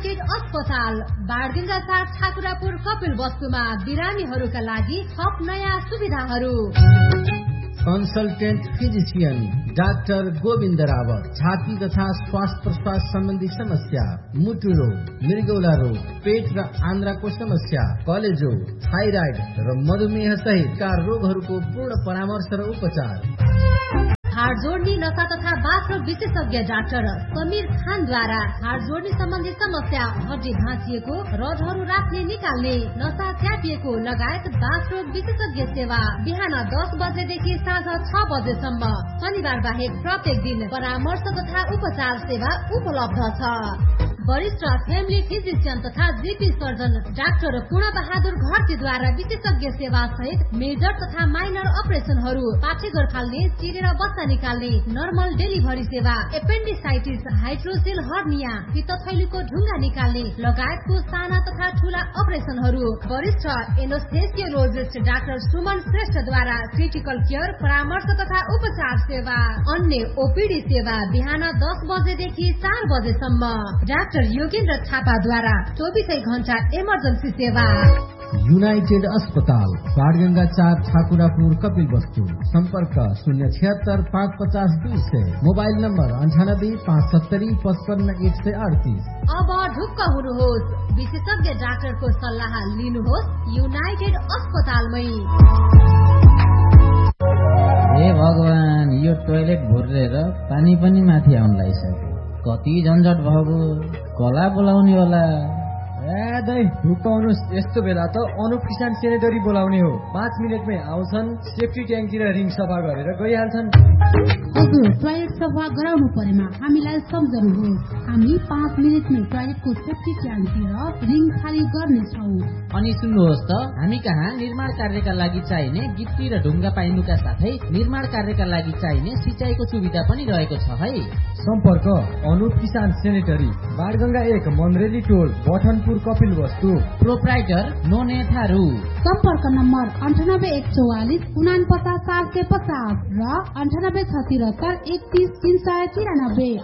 United अस्पताल बाणगंगा 4 ठाकुरापुर कपिल वस्तुमा बिरामीहरूका लागि थप नयाँ सुविधाहरू। Consultant physician doctor Govind Rawat. छाती तथा श्वास प्रश्वास सम्बन्धी समस्या, मुटु रोग, मृगौला रोग, पेट र आन्द्राको समस्या, कलेजो, थाइराइड र मधुमेह सहितका रोगहरूको पूर्ण परामर्श र उपचार। हाड जोड्ने नसा तथा बाथरोग विशेषज्ञ डाक्टर समीर खानद्वारा हाड जोड्ने सम्बन्धी समस्या, हड्डी भाँचिएको, रडहरू राख्ने निकाल्ने, नसा च्यापिएको लगायत बाथरोग विशेषज्ञ सेवा बिहान 10 बजेदेखि साँझ 6 बजेसम्म। शनिबार बाहेक प्रत्येक दिन परामर्श तथा उपचार सेवा उपलब्ध छ। वरिष्ठ फ्यामिली फिजिशियन तथा जीपी सर्जन डाक्टर पूर्ण बहादुर घरतीद्वारा विशेषज्ञ सेवा सहित मेजर तथा माइनर अपरेसनहरू, पाठेघर फाल्ने, चिरेर बच्चा निकाल्ने, नर्मल डेलिभरी सेवा, एपेन्डिसाइटिस, हाइड्रोसेल हर्निया, पित्तथैलीको ढुङ्गा निकाल्ने लगायतको साना तथा ठूला अपरेसनहरू। वरिष्ठ एनेस्थेसियोलोजिस्ट डाक्टर सुमन श्रेष्ठद्वारा क्रिटिकल केयर, परामर्श तथा उपचार सेवा। अन्य ओपीडी सेवा बिहान 10 बजेदेखि 4 बजेसम्म। डाक्टर योगेन्द्र थापाद्वारा 24 घण्टा इमर्जेन्सी सेवा। युनाइटेड अस्पताल बाणगंगा 4 ठाकुरापुर कपिल वस्तु। सम्पर्क 076 550 200। Mobile number 98 570 55 138। अब ढुक्क हुनुहोस्, विशेषज्ञ डाक्टरको सल्लाह लिनुहोस् युनाइटेड अस्पतालमै। हे भगवान, यो टोयलेट भुरेर पानी पनि माथि आउन लागिसक्यो। कति झन्झट भएको, कला बोलाउने होला। दाइ ढुक्काउनुहोस्, यस्तो बेला त अनुप किसान सेनेटरी बोलाउने हो। 5 मिनटमै आउँछन्, सेफ्टी ट्याङ्की र रिङ सफा गरेर गइहाल्छन्। हजुर, टोयलेट सफा गराउनु परेमा हामीलाई सम्झनुहोस्। हामी 5 मिनटमै टोयलेटको सेफ्टी ट्याङ्की र रिङ खाली गर्नेछौँ। अनि सुन्नुहोस् त, हामी कहाँ निर्माण कार्यका लागि चाहिने गिट्टी र ढुङ्गा पाइनुका साथै निर्माण कार्यका लागि चाहिने सिँचाइको सुविधा पनि रहेको छ है। सम्पर्क अनुप किसान सेनेटरी, बाणगंगा 1 मन्रेली टोल, बठनपुर कपिल वस्तु। प्रोप्राइटर नोने थारू। सम्पर्क नम्बर 98 144 49 750 र 98 76 31 393।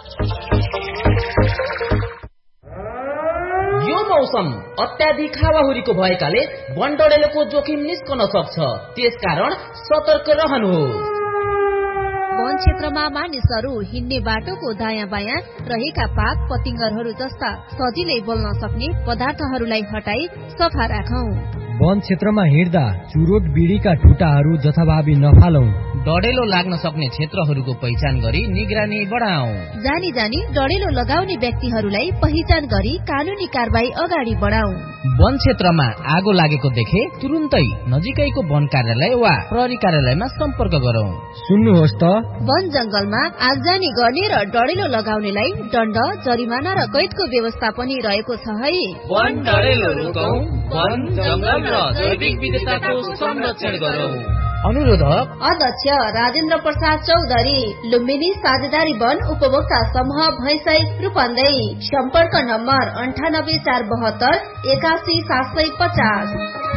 यो मौसम अत्याधिक हावाहुरीको भएकाले वनडडेलोको जोखिम निस्कन सक्छ, त्यसकारण सतर्क रहनुहोस्। वन क्षेत्रमा मानिसहरू हिँड्ने बाटोको दायाँ बायाँ रहेका पात पतिंगरहरू जस्ता सजिलै बोल्न सक्ने पदार्थहरूलाई हटाई सफा राखौं। वन क्षेत्रमा हिँड्दा चुरोट बिडीका ठुटाहरू जथाभावी नफालौं। डडेलो लाग्न सक्ने क्षेत्रहरूको पहिचान गरी निगरानी बढाऊ। जानी जानी डडेलो लगाउने व्यक्तिहरूलाई पहिचान गरी कानूनी कारबाही अगाडि बढाऊ। वन क्षेत्रमा आगो लागेको देखे तुरुन्तै नजिकैको वन कार्यालय वा प्रहरी कार्यालयमा सम्पर्क गरौं। सुन्नुहोस् त, वन जंगलमा आगजानी गर्ने र डडेलो लगाउनेलाई दण्ड, जरिमाना र कैदको व्यवस्था पनि रहेको छ है। वन डडेलो रोकौं, वन जंगल र जैविक विविधताको संरक्षण गरौं। अनुरोधक अध्यक्ष राजेन्द्र प्रसाद चौधरी, लुम्बिनी साझेदारी वन उपभोक्ता समूह भैँसै रूपन्देही। सम्पर्क नम्बर 98 472 81 750।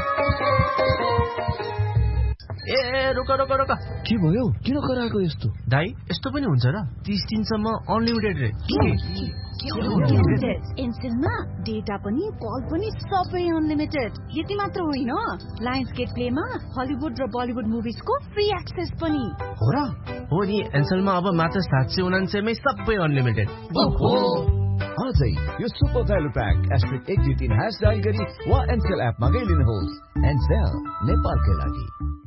ए रोक रोक रोक, के भयो? किन कराएको यस्तो? दाइ यस्तो पनि हुन्छ र? 30 दिनसम्म अनलिमिटेड रे। एनसेलमा डेटा पनि कल पनि सबै अनलिमिटेड। यति मात्र होइन, लायन्स गेट प्लेमा हलिउड र बलिउड मुभिजको फ्री एक्सेस पनि हो र? हो नि, एनसेलमा अब मात्र 799 मै सबै अनलिमिटेड। आजै यो सुपर भ्यालु प्याक *123# डायल गरी वा एनसेल एपमा गइलिनुहोस्। एनसेल नेपालकै लागि।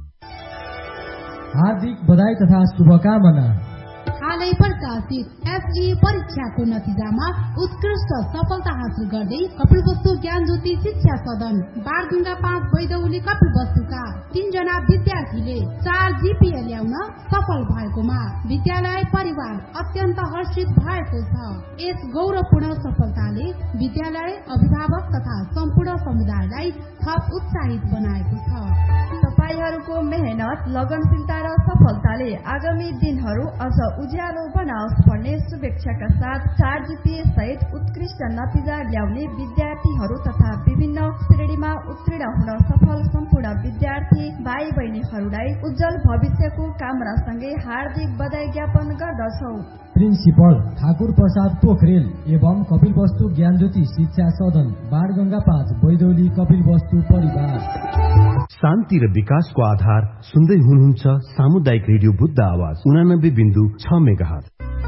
हार्दिक बधाई तथा शुभकामना। हालै प्रकाशित एसई परीक्षाको नतिजामा उत्कृष्ट सफलता हासिल गर्दै कपिलवस्तु ज्ञानज्योति शिक्षा सदन बाणगंगा 5 वैदौली कपिलवस्तुका 3 जना विद्यार्थीले 4 जीपीए ल्याउन सफल भएकोमा विद्यालय परिवार अत्यन्त हर्षित भएको छ। यस गौरवपूर्ण सफलताले विद्यालय, अभिभावक तथा सम्पूर्ण समुदायलाई थप उत्साहित बनाएको छ। तपाईहरूको मेहनत, लगनशीलता र सफलताले आगामी दिनहरू अझ उज्यालो बनाओस् भन्ने शुभेच्छाका साथ 4 GPA सहित उत्कृष्ट नतिजा ल्याउने विद्यार्थीहरू तथा विभिन्न श्रेणीमा उत्तीर्ण हुन सफल सम्पूर्ण विद्यार्थी भाइ बहिनीहरूलाई उज्जवल भविष्यको कामनासँगै हार्दिक बधाई ज्ञापन गर्दछौ। प्रिन्सिपल ठाकुर प्रसाद पोखरेल एवं कपिलवस्तु ज्ञानज्योति शिक्षा सदन बाणगंगा 5 बैदौली कपिलवस्तु परिवार। शान्ति र विकासको आधार सुन्दै हुनुहुन्छ सामुदायिक रेडियो बुद्ध आवाज 89.6 मेगाहर्ज।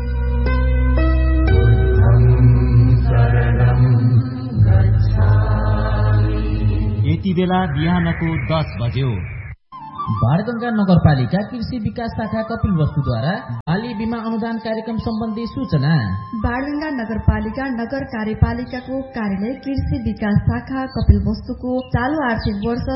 यति बेला बिहानको 10 बज्यो। बाणगंगा नगरपालिका कृषि विकास शाखा कपिलवस्तुद्वारा बाली बीमा अनुदान कार्यक्रम सम्बन्धी सूचना। बाणगंगा नगरपालिका नगर कार्यपालिकाको कार्यालय कृषि विकास शाखा कपिलवस्तुको चालू आर्थिक वर्ष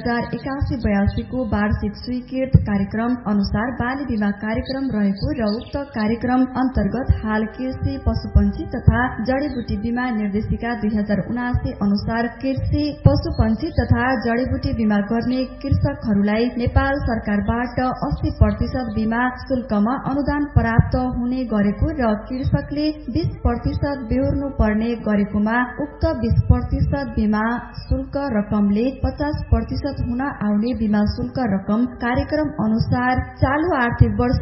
2081-82 को वार्षिक स्वीकृत कार्यक्रम अनुसार बाली बीमा कार्यक्रम रहेको र उक्त कार्यक्रम अन्तर्गत हाल कृषि पशुपन्छी तथा जडीबुटी बीमा निर्देशिका 2079 अनुसार कृषि पशुपन्छी तथा जडीबुटी बीमा गर्ने कृषकहरूलाई नेपाल सरकारबाट 80% बीमा शुल्कमा अनुदान प्राप्त हुने गरेको र कृषकले 20% बेहोर्नु पर्ने गरेकोमा उक्त 20% बीमा शुल्क रकमले 50% हुन आउने बीमा शुल्क रकम कार्यक्रम अनुसार चालू आर्थिक वर्ष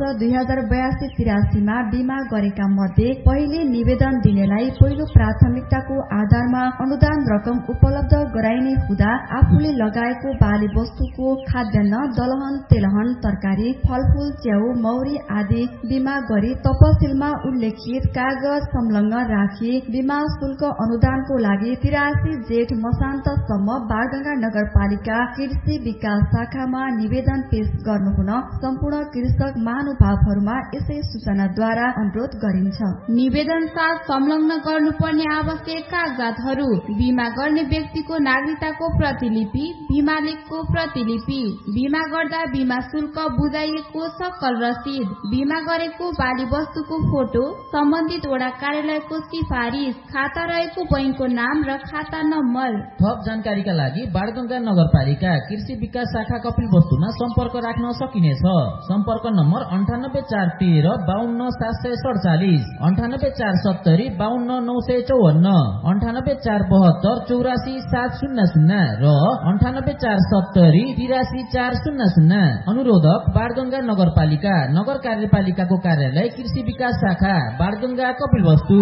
2082-83 मा बीमा गरेका मध्ये पहिले निवेदन दिनेलाई पहिलो प्राथमिकताको आधारमा अनुदान रकम उपलब्ध गराइने हुँदा आफूले लगाएको बाली वस्तुको खाद्यान्न दलहन तेलहन तरकारी फलफूल च्याउ मौरी आदि बीमा गरी तपसिलमा उल्लेखित कागज संलग्न राखी बीमा शुल्क अनुदानको लागि 83 जेठ मसान्तसम्म बाणगंगा नगरपालिका कृषि विकास शाखामा निवेदन पेश गर्नुहुन सम्पूर्ण कृषक महानुभावहरूमा यसै सूचनाद्वारा अनुरोध गरिन्छ। निवेदन साथ संलग्न गर्नुपर्ने आवश्यक कागजातहरू: बीमा गर्ने व्यक्तिको नागरिकताको प्रतिलिपि, बीमा लेखको प्रतिलिपि, बीमा गर्दा बीमा शुल्क बुझाइएको सकल रसिद, बीमा गरेको बाली वस्तुको फोटो, सम्बन्धित वडा कार्यालयको सिफारिस, खाता रहेको बैंकको नाम र खाता नम्बर। थप जानकारीका लागि बाणगंगा नगरपालिका कृषि विकास शाखा कपिलवस्तुमा सम्पर्क राख्न सकिनेछ। सम्पर्क नम्बर 98413 52747, 98470 52954, 98472 84700 र 98470 83400। अनुरोधक बाणगंगा नगरपालिका नगर कार्यपालिकाको कार्यालय कृषि विकास शाखा बाणगंगा कपिलवस्तु।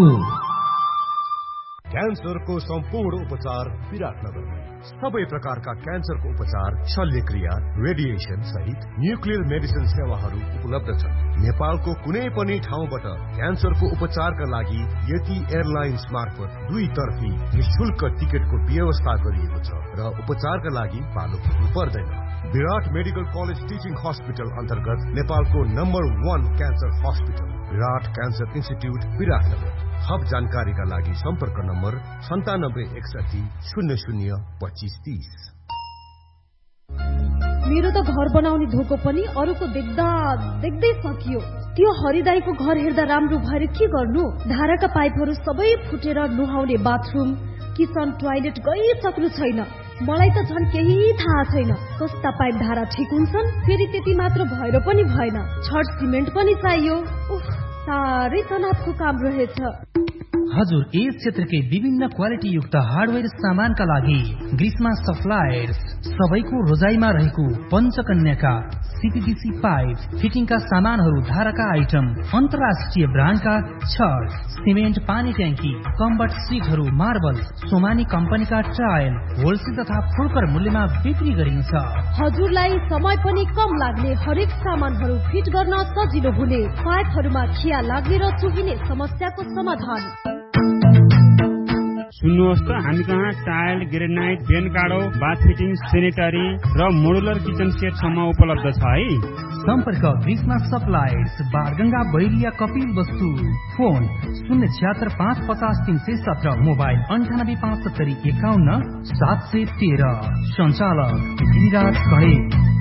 क्यान्सरको सम्पूर्ण उपचार विराटनगरमा। सबै प्रकारका क्यान्सरको उपचार, शल्यक्रिया, रेडिएसन सहित न्युक्लियर मेडिसिन सेवाहरू उपलब्ध छन्। नेपालको कुनै पनि ठाउँबाट क्यान्सरको उपचारका लागि यति एयरलाइन्स मार्फत 2 तर्फी निशुल्क टिकटको व्यवस्था गरिएको छ र उपचारका लागि पालो पुग्नु पर्दैन। विराट मेडिकल कलेज टिचिङ हस्पिटल अन्तर्गत नेपालको नम्बर 1 क्यान्सर हस्पिटल विराट क्यान्सर इन्स्टिट्युट विराटनगर। थप जानकारीका लागि सम्पर्क नम्बर 9761002530। मेरो त घर बनाउने धोको पनि अरूको देख्दा देख्दै सकियो। त्यो हरिदाईको घर हेर्दा राम्रो भएर के गर्नु? धाराका पाइपहरू सबै फुटेर नुहाउने बाथरुम किचन टोयलेट गइसक्नु छैन। मलाई त झन् केही थाहा छैन। सस्ता पाइप धारा ठिक हुन्छन्, फेरि त्यति मात्र भएर पनि भएन, छड सिमेन्ट पनि चाहियो। साह्रै तनावको काम रहेछ। हजुर, यस क्षेत्रकै विभिन्न क्वालिटी युक्त हार्डवेयर सामानका लागि ग्रीष्मा सप्लायर्स सबैको रोजाइमा रहेको पञ्चकन्याका सीपीवीसी पाइप फिटिङका सामानहरू, धाराका आइटम, अन्तर्राष्ट्रिय ब्रान्डका छड, सिमेन्ट, पानी ट्याङ्की, कम्बट सिटहरू, मार्बल, सोमानी कम्पनीका टाइल होलसेल तथा फुर्कर मूल्यमा बिक्री गरिन्छ। हजुरलाई समय पनि कम लाग्ने, हरेक सामानहरू फिट गर्न सजिलो हुने, पाइपहरूमा खिया लाग्ने र चुहिने समस्याको समाधान। सुन्नुहोस् त, हामी कहाँ टाइल, ग्रेनाइट, बेन काडो, बाथ फिटिङ, सेनेटरी र मोडुलर किचन सेट सम्म उपलब्ध छ है। सम्पर्क ग्रीष्मा suppliers Banganga Bairiya Kapilvastu. Phone 076 550 317, mobile 98 570 51 713। सञ्चालक विराट खडे।